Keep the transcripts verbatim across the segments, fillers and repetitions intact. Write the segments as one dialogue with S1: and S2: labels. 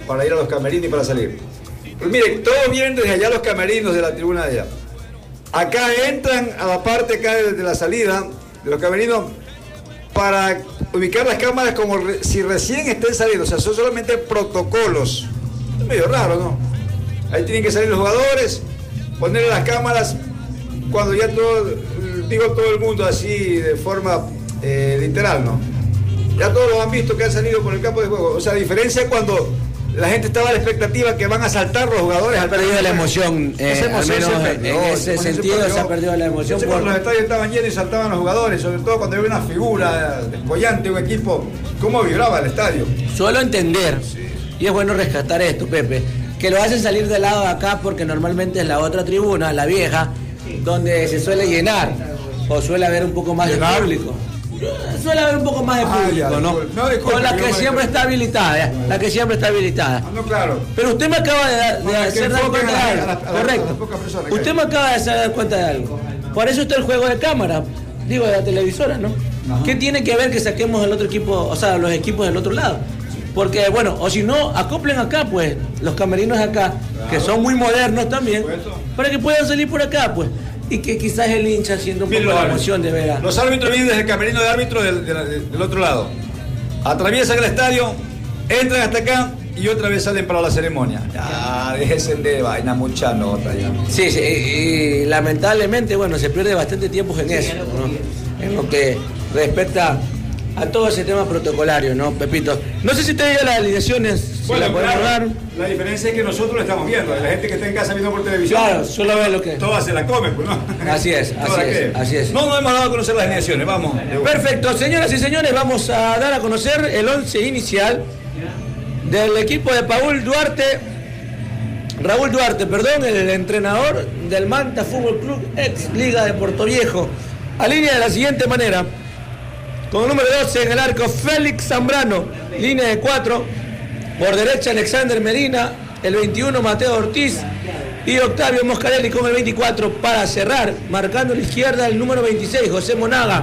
S1: para ir a los camerinos y para salir. Pero mire, todos vienen desde allá los camerinos de la tribuna de allá. Acá entran a la parte acá de, de la salida de los camerinos para ubicar las cámaras como re, si recién estén saliendo. O sea, son solamente protocolos. Es medio raro, ¿no? Ahí tienen que salir los jugadores, ponerle las cámaras cuando ya todo, digo todo el mundo así de forma eh, literal, ¿no? Ya todos los han visto que han salido por el campo de juego. O sea, a diferencia cuando la gente estaba a la expectativa que van a saltar los jugadores.
S2: Ha perdido la emoción, eh,
S1: esa emoción
S2: al menos
S1: se perdió,
S2: en ese sentido se, se ha perdido la emoción.
S1: Por... Cuando los estadios estaban llenos y saltaban los jugadores, sobre todo cuando había una figura descollante, un equipo, cómo vibraba el estadio.
S2: Suelo entender, sí. Y es bueno rescatar esto, Pepe, que lo hacen salir del lado de acá porque normalmente es la otra tribuna, la vieja, donde se suele llenar o suele haber un poco más ¿Llenar? de público. Suele haber un poco más de público, ah, ya, ¿no? No, disculpe, con la que siempre está habilitada, ¿eh? La que siempre está habilitada.
S1: No, claro.
S2: Pero usted me acaba de, de bueno, hacer dar cuenta de algo. A la, a la, Correcto. A la usted me acaba de hacer dar cuenta de algo. Por eso está el juego de cámara, digo, de la televisora, ¿no? Ajá. ¿Qué tiene que ver que saquemos el otro equipo, o sea, los equipos del otro lado? Porque, bueno, o si no, acoplen acá, pues, los camerinos acá, claro, que son muy modernos también, para que puedan salir por acá, pues. Y que quizás el hincha haciendo un poco de emoción de ver.
S1: Los árbitros vienen desde el camerino de árbitros del, del, del otro lado. Atraviesan el estadio, entran hasta acá y otra vez salen para la ceremonia. Ya, déjense de vaina, mucha nota ya.
S2: Sí, sí, y, y lamentablemente, bueno, se pierde bastante tiempo en eso, ¿no? En lo que respecta a todo ese tema protocolario, ¿no, Pepito? No sé si te diga las alineaciones.
S1: Bueno,
S2: si la,
S1: claro,
S2: dar.
S1: La diferencia es que nosotros lo estamos viendo. La gente que está en casa viendo por televisión.
S2: Claro, solo ve lo que.
S1: Todas se la comen, pues, ¿no?
S2: Así es, así es, así es.
S1: No, no hemos dado a conocer las alineaciones, vamos.
S2: Perfecto, señoras y señores, vamos a dar a conocer el once inicial del equipo de Paul Duarte. Raúl Duarte, perdón, el entrenador del Manta Fútbol Club, ex Liga de Puerto Viejo. Alinea de la siguiente manera. Con el número doce en el arco, Félix Zambrano. Línea de cuatro. Por derecha, Alexander Medina. El veintiuno, Mateo Ortiz. Y Octavio Moscarelli con el veinticuatro para cerrar. Marcando a la izquierda el número veintiséis, José Monaga.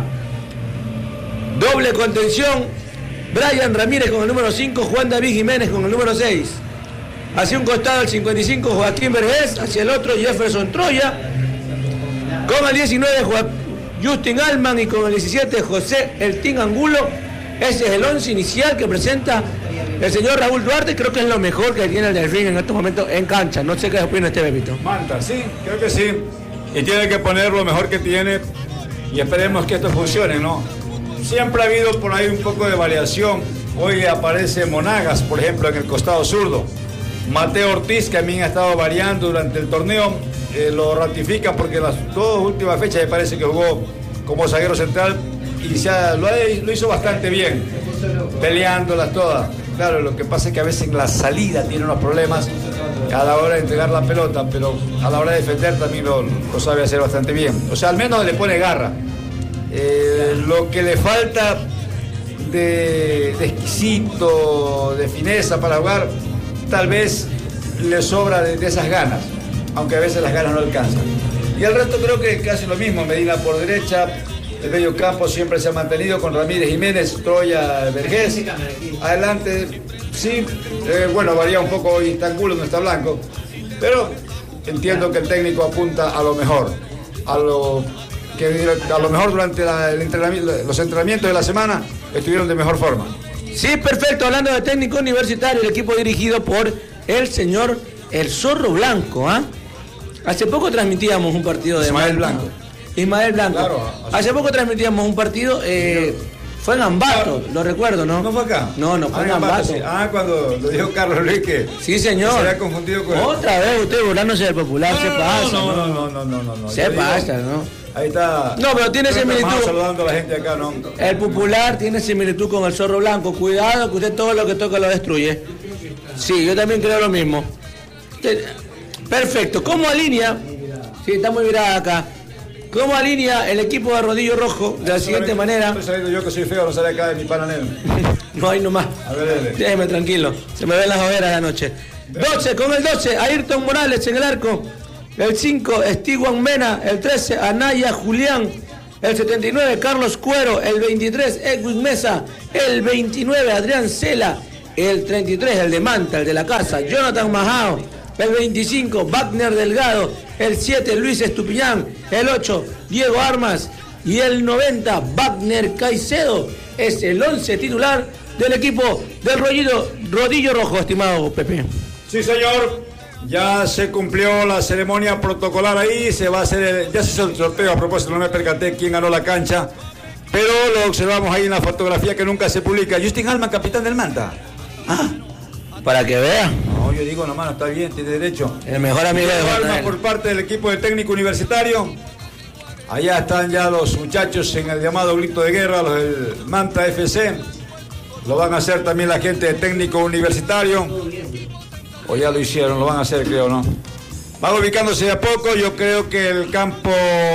S2: Doble contención. Brian Ramírez con el número cinco. Juan David Jiménez con el número seis. Hacia un costado el cincuenta y cinco, Joaquín Vergés. Hacia el otro, Jefferson Troya. Con el diecinueve, Joaquín. Justin Alman, y con el diecisiete, José El Tin Angulo. Ese es el once inicial que presenta el señor Raúl Duarte. Creo que es lo mejor que tiene el Delfín en estos momentos en cancha. No sé qué opina este Pepito.
S1: Manta, sí, creo que sí. Y tiene que poner lo mejor que tiene y esperemos que esto funcione, ¿no? Siempre ha habido por ahí un poco de variación. Hoy aparece Monagas, por ejemplo, en el costado zurdo. Mateo Ortiz, que a mí ha estado variando durante el torneo. Eh, lo ratifica porque las dos últimas fechas me parece que jugó como zaguero central y se ha, lo, ha, lo hizo bastante bien, peleándolas todas. Claro, lo que pasa es que a veces en la salida tiene unos problemas a la hora de entregar la pelota, pero a la hora de defender también lo, lo sabe hacer bastante bien. O sea, al menos le pone garra. Eh, lo que le falta de, de exquisito, de fineza para jugar, tal vez le sobra de, de esas ganas, aunque a veces las ganas no alcanzan. Y el resto creo que casi lo mismo. Medina por derecha, el medio campo siempre se ha mantenido con Ramírez Jiménez, Troya, Vergés. Adelante, sí, eh, bueno, varía un poco hoy Angulo, no está Blanco, pero entiendo que el técnico apunta a lo mejor, a lo que a lo mejor durante la, el entrenamiento, los entrenamientos de la semana estuvieron de mejor forma.
S2: Sí, perfecto. Hablando de técnico universitario, el equipo dirigido por el señor El Zorro Blanco, ¿ah? ¿eh? Hace poco transmitíamos un partido de
S1: Ismael Blanco.
S2: Ismael Blanco. Claro, hace poco transmitíamos un partido, eh, fue en Ambato, lo recuerdo, ¿no?
S1: ¿No fue acá?
S2: No, no fue
S1: ah,
S2: en Ambato.
S1: Sí. Ah, cuando lo dijo Carlos Luis que
S2: sí, señor.
S1: se había confundido con
S2: otra vez usted burlándose del popular,
S1: no,
S2: se
S1: no,
S2: pasa.
S1: No, no, no, no, no, no, no.
S2: Se pasa, ¿no?
S1: Ahí está.
S2: No, pero tiene similitud.
S1: Saludando a la gente acá, ¿no?
S2: El popular tiene similitud con el Zorro Blanco. Cuidado que usted todo lo que toca lo destruye. Sí, yo también creo lo mismo. Perfecto. ¿Cómo alinea? Sí, está muy virada acá. ¿Cómo alinea el equipo de Rodillo Rojo? De la siguiente manera.
S1: Estoy saliendo yo que soy feo, no sale acá de mi pananero.
S2: No hay nomás.
S1: A ver, dale.
S2: Déjeme tranquilo. Se me ven las hogueras de la noche. doce, con el doce, Ayrton Morales en el arco. El cinco, Stiguan Mena. El trece, Anaya Julián. El setenta y nueve, Carlos Cuero. El veintitrés, Edwin Mesa. El veintinueve, Adrián Cela. el treinta y tres, el de Manta, el de la casa, Jonathan Majao. El veinticinco, Wagner Delgado. El siete, Luis Estupiñán. El ocho, Diego Armas. Y el noventa, Wagner Caicedo. Es el once titular del equipo del Rodillo, Rodillo Rojo, estimado Pepe.
S1: Sí, señor. Ya se cumplió la ceremonia protocolar ahí. Se va a hacer el, ya se hizo el sorteo. A propósito, no me percaté quién ganó la cancha. Pero lo observamos ahí en la fotografía que nunca se publica. Justin Alman, capitán del Manta.
S2: Ah, para que vea.
S1: No, yo digo nomás, no está bien, tiene derecho.
S2: El mejor amigo de
S1: Alman por parte del equipo de técnico universitario. Allá están ya los muchachos en el llamado grito de guerra, los del Manta F C. Lo van a hacer también la gente de técnico universitario. O ya lo hicieron, lo van a hacer, creo, ¿no? Van ubicándose de a poco. Yo creo que el campo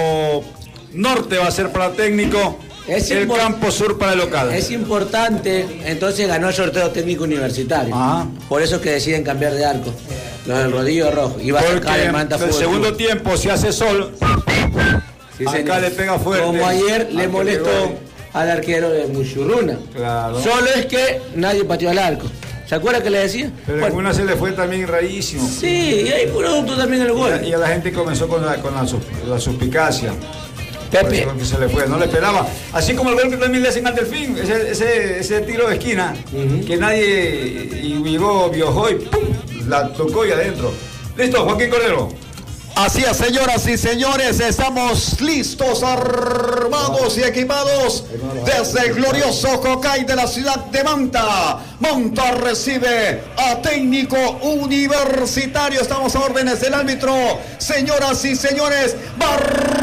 S1: norte va a ser para técnico. Es el campo sur para el local.
S2: Es importante, entonces ganó el sorteo técnico universitario. Ajá. Por eso es que deciden cambiar de arco. Los del Rodillo Rojo. Y va a sacar el Manta
S1: Fútbol. En el segundo Club. Tiempo, si hace sol,
S2: sí,
S1: acá señor. Le pega fuerte.
S2: Como ayer le molestó al arquero de Muchurruna.
S1: Claro.
S2: Solo es que nadie pateó al arco. ¿Se acuerda que le decía?
S1: Pero bueno, en una se le fue también rarísimo.
S2: Sí, y ahí producto también el gol.
S1: Y a, y a la gente comenzó con la, con la, la suspicacia.
S2: Pepe.
S1: Que se le fue, no le esperaba. Así como el gol que también le hacen al Delfín, ese, ese, ese tiro de esquina, uh-huh. que nadie y llegó, viajó y ¡pum! La tocó y adentro. Listo, Joaquín Cordero.
S3: Así es, señoras y señores, estamos listos, armados y equipados desde el glorioso Cocay de la ciudad de Manta. Manta recibe a técnico universitario. Estamos a órdenes del árbitro. Señoras y señores, va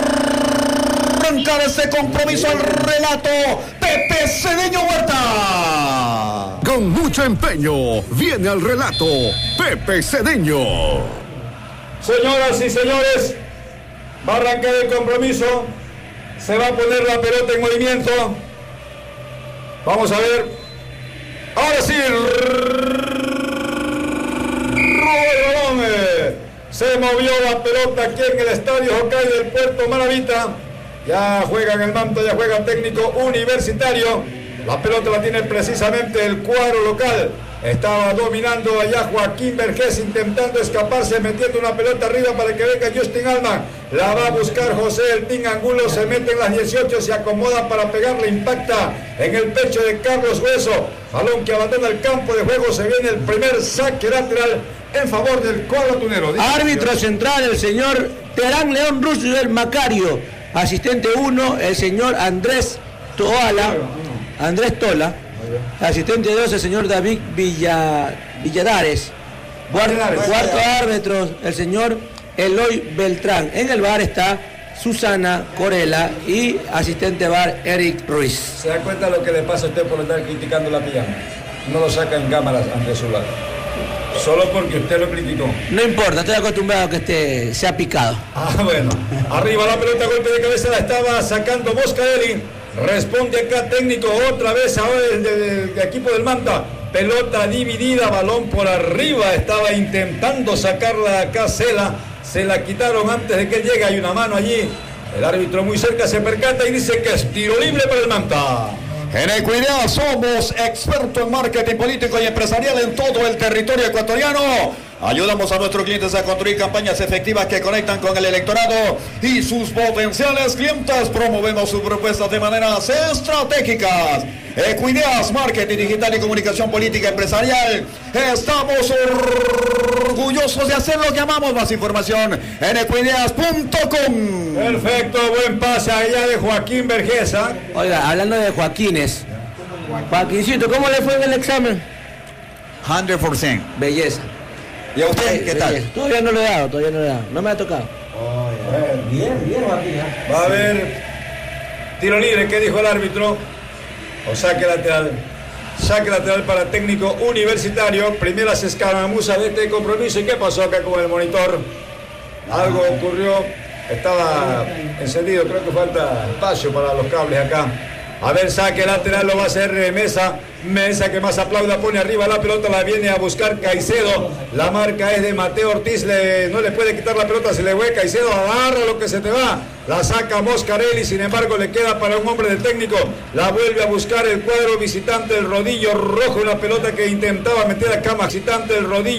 S3: arrancar ese compromiso al relato Pepe Cedeño Huerta.
S4: Con mucho empeño viene al relato Pepe Cedeño.
S1: Señoras y señores, va a arrancar el compromiso. Se va a poner la pelota en movimiento. Vamos a ver. Ahora sí. Se movió la pelota aquí en el estadio Jocay del Puerto Maravita. Ya juega en el Manta, ya juega técnico universitario. La pelota la tiene precisamente el cuadro local. Estaba dominando allá Joaquín Vergés, intentando escaparse, metiendo una pelota arriba para que venga Justin Alman. La va a buscar José El Team Angulo, se mete en las dieciocho, se acomoda para pegarle, impacta en el pecho de Carlos Hueso. Balón que abandona el campo de juego, se viene el primer saque lateral en favor del cuadro tunero.
S2: Árbitro central, el señor Terán León Russo del Macario. Asistente uno, el señor Andrés Toala, Andrés Tola. Asistente dos, el señor David Villa, Villadares. Cuarto, cuarto árbitro, el señor Eloy Beltrán. En el bar está Susana Corella y asistente bar Eric Ruiz.
S1: ¿Se da cuenta lo que le pasa a usted por estar criticando la pijama? No lo saca en cámaras ante su lado. Solo porque usted lo criticó.
S2: No importa, estoy acostumbrado a que este sea picado.
S1: Ah, bueno. Arriba la pelota, golpe de cabeza, la estaba sacando Boscadelli. Responde acá técnico otra vez ahora el del, del equipo del Manta. Pelota dividida, balón por arriba. Estaba intentando sacarla acá Cela. Se la quitaron antes de que él llegue. Hay una mano allí. El árbitro muy cerca se percata y dice que es tiro libre para el Manta.
S3: En Equidea somos expertos en marketing político y empresarial en todo el territorio ecuatoriano. Ayudamos a nuestros clientes a construir campañas efectivas que conectan con el electorado y sus potenciales clientes. Promovemos sus propuestas de maneras estratégicas. Equideas, marketing digital y comunicación política empresarial. Estamos orgullosos de hacer lo que amamos. Más información en equideas punto com.
S1: Perfecto, buen pase allá de Joaquín Vergesa.
S2: Oiga, hablando de Joaquines. Joaquincito, ¿cómo le fue en el examen?
S3: cien por ciento.
S2: Belleza.
S3: ¿Y a usted qué tal?
S2: Belleza. Todavía no lo he dado, todavía no lo he dado. No me ha tocado.
S1: Oh, bien, bien, Joaquín. Va a haber tiro libre, ¿qué dijo el árbitro? O saque lateral. Saque lateral para técnico universitario. Primeras escaramuzas de este compromiso. ¿Y qué pasó acá con el monitor? Algo ocurrió. Estaba encendido. Creo que falta espacio para los cables acá. A ver, saque lateral, lo va a hacer Mesa. Mesa que más aplauda, pone arriba la pelota, la viene a buscar Caicedo. La marca es de Mateo Ortiz, le, no le puede quitar la pelota, se le fue Caicedo, agarra lo que se te va. La saca Moscarelli, sin embargo le queda para un hombre del técnico. La vuelve a buscar el cuadro visitante, el rodillo rojo, una pelota que intentaba meter a cama, visitante el rodillo.